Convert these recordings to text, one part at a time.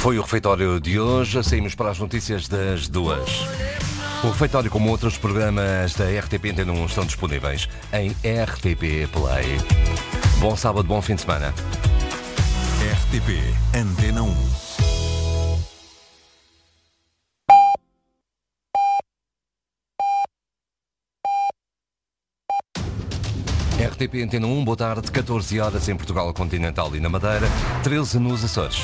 Foi o refeitório de hoje. Saímos para as notícias das 2. O refeitório, como outros programas da RTP Antena 1, estão disponíveis em RTP Play. Bom sábado, bom fim de semana. RTP Antena 1. RTP Antena 1, boa tarde, 14 horas em Portugal Continental e na Madeira, 13 nos Açores.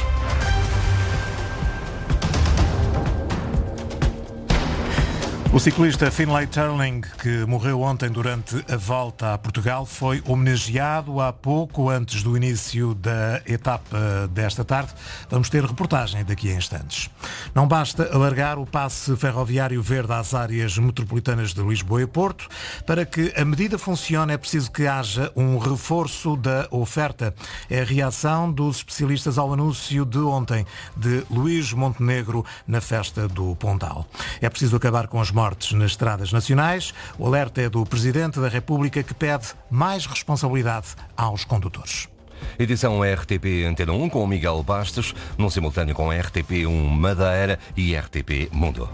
O ciclista Finlay Turling, que morreu ontem durante a volta a Portugal, foi homenageado há pouco antes do início da etapa desta tarde. Vamos ter reportagem daqui a instantes. Não basta alargar o passe ferroviário verde às áreas metropolitanas de Lisboa e Porto. Para que a medida funcione é preciso que haja um reforço da oferta. É a reação dos especialistas ao anúncio de ontem de Luís Montenegro na festa do Pontal. É preciso acabar com as mortes nas estradas nacionais. O alerta é do Presidente da República, que pede mais responsabilidade aos condutores. Edição RTP Antena 1 com o Miguel Bastos, num simultâneo com RTP 1 Madeira e RTP Mundo.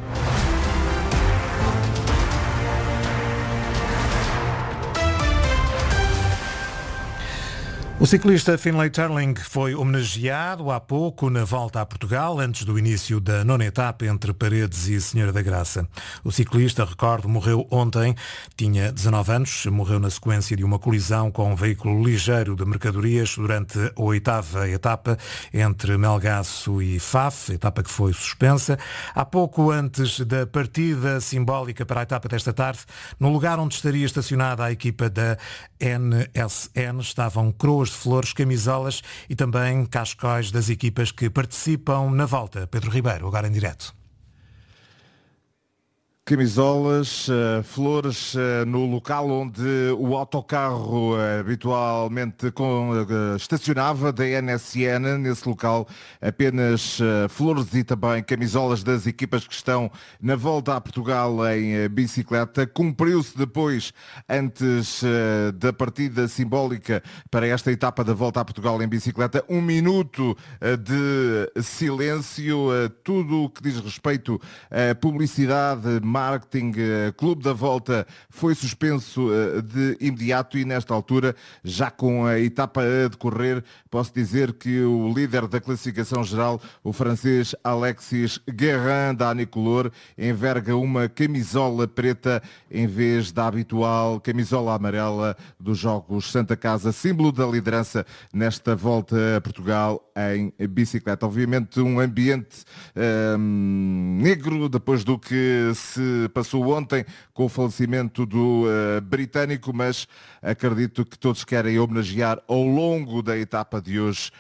O ciclista Finlay Turling foi homenageado há pouco na volta a Portugal, antes do início da 9ª etapa entre Paredes e Senhora da Graça. O ciclista, recordo, morreu ontem, tinha 19 anos, morreu na sequência de uma colisão com um veículo ligeiro de mercadorias durante a 8ª etapa entre Melgaço e Faf, etapa que foi suspensa. Há pouco antes da partida simbólica para a etapa desta tarde, no lugar onde estaria estacionada a equipa da NSN, estavam coroas de flores, camisolas e também cascóis das equipas que participam na volta. Pedro Ribeiro, agora em direto. Camisolas, flores no local onde o autocarro habitualmente estacionava da NSN. Nesse local apenas flores e também camisolas das equipas que estão na volta a Portugal em bicicleta. Cumpriu-se depois, antes da partida simbólica para esta etapa da volta a Portugal em bicicleta, 1 minuto de silêncio. Tudo o que diz respeito à publicidade, marketing, Clube da Volta, foi suspenso de imediato e nesta altura, já com a etapa a decorrer, posso dizer que o líder da classificação geral, o francês Alexis Guérin da Anicolor, enverga uma camisola preta em vez da habitual camisola amarela dos Jogos Santa Casa, símbolo da liderança nesta volta a Portugal em bicicleta. Obviamente um ambiente negro depois do que se passou ontem com o falecimento do britânico, mas acredito que todos querem homenagear ao longo da etapa de hoje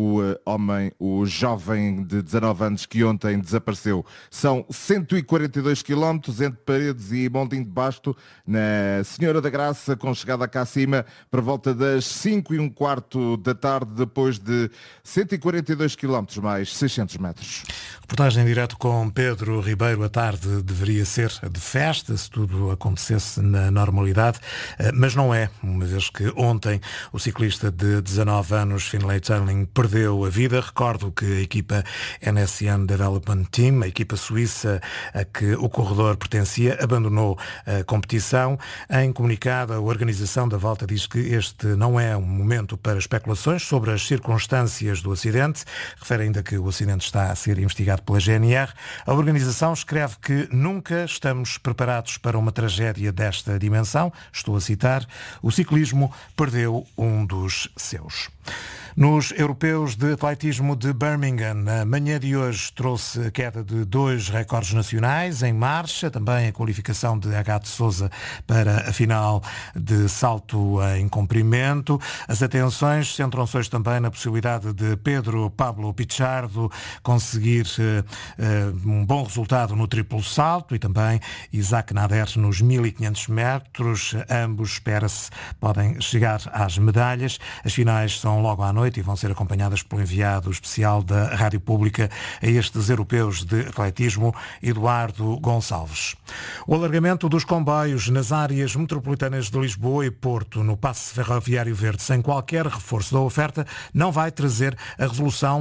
o jovem de 19 anos que ontem desapareceu. São 142 km entre Paredes e Mondim de Basto, na Senhora da Graça, com chegada cá acima por volta das 5:15 da tarde, depois de 142 km mais 600 metros. Reportagem em direto com Pedro Ribeiro. A tarde deveria ser de festa, se tudo acontecesse na normalidade, mas não é, uma vez que ontem o ciclista de 19 anos, Finlay Turling, perdeu a vida. Recordo que a equipa NSN Development Team, a equipa suíça a que o corredor pertencia, abandonou a competição. Em comunicado, a organização da volta diz que este não é um momento para especulações sobre as circunstâncias do acidente. Refere ainda que o acidente está a ser investigado pela GNR. A organização escreve que nunca estamos preparados para uma tragédia desta dimensão. Estou a citar: o ciclismo perdeu um dos seus. Nos europeus de atletismo de Birmingham, a manhã de hoje trouxe a queda de 2 recordes nacionais em marcha, também a qualificação de H. de Sousa para a final de salto em comprimento. As atenções centram-se hoje também na possibilidade de Pedro Pablo Pichardo conseguir um bom resultado no triplo salto e também Isaac Nader nos 1500 metros. Ambos, espera-se, podem chegar às medalhas. As finais são logo à noite e vão ser acompanhadas pelo enviado especial da Rádio Pública a estes europeus de atletismo, Eduardo Gonçalves. O alargamento dos comboios nas áreas metropolitanas de Lisboa e Porto no passe ferroviário verde sem qualquer reforço da oferta não vai trazer a resolução